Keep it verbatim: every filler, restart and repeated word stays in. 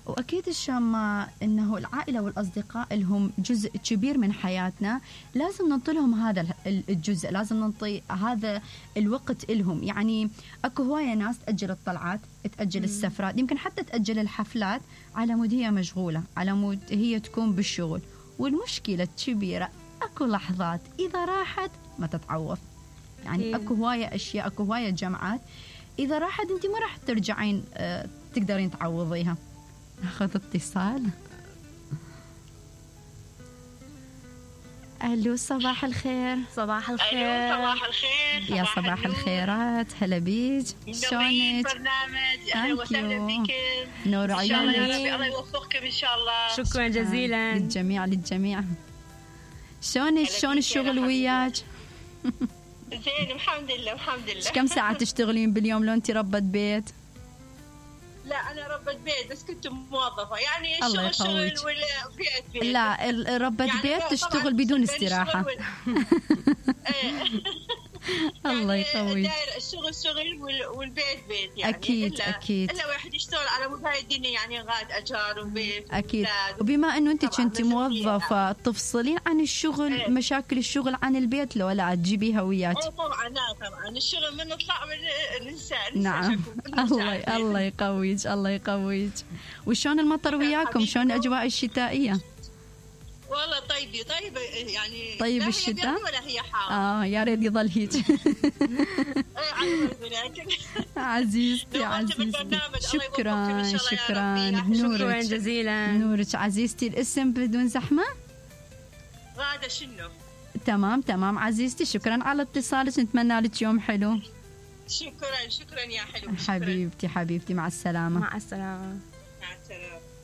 وأكيد الشامة إنه العائلة والأصدقاء لهم جزء كبير من حياتنا، لازم ننطي لهم هذا الجزء، لازم ننطي هذا الوقت لهم. يعني أكو هواية ناس تأجل الطلعات، تأجل السفرات، يمكن حتى تأجل الحفلات على مود هي مشغولة، على مود هي تكون بالشغل. والمشكلة الكبيرة أكو لحظات إذا راحت ما تتعوض. يعني أكو هواية أشياء، أكو هواية جمعات إذا راحت أنت ما راح ترجعين أه تقدرين تعوضيها. أخذ اتصال. ألو صباح الخير. صباح الخير. ألو صباح الخير. يا صباح الخيرات، هلا بيج، شلونك؟ برنامج أهلا وسهلا بكم. نور عيونك، الله يوفقكم إن شاء الله. شكرا جزيلا. للجميع للجميع. شلونك؟ شلون الشغل وياك؟ زين الحمد لله الحمد لله. كم ساعة تشتغلين باليوم لو أنت ربة بيت؟ لا أنا ربة بيت بس كنت موظفة، يعني الشغل شغل والبيت بيت. لا ربة يعني بيت تشتغل بدون استراحة. الله يقويك. الشغل شغل والبيت بيت يعني. أكيد إلا أكيد. إلا واحد يشتغل على مود هاي الدنيا يعني غاد أجار وبيت. أكيد. وبما إنه أنت كنت موظفة تفصلي عن الشغل، ايه. مشاكل الشغل عن البيت لو لا تجيبيها وياك؟ أه طبعا لا طبعا الشغل من نطلع من ننسى. نعم. الله الله يقويك الله يقويك. وشون المطر وياكم؟ شون الأجواء الشتائية؟ والله طيبة طيبة يعني. طيب الشتاء؟ ولا هي حار. آه يا ريت يظل هيك. عزيزتي عزيزتي شكرا شكرا نورك. شكرا جزيلا نورك عزيزتي. الاسم بدون زحمة؟ غادة شنو. تمام تمام عزيزتي، شكرا على اتصالك، نتمنى لك يوم حلو. شكرا شكرا يا حلو. حبيبتي حبيبتي مع السلامة. مع السلامة. مع السلامة.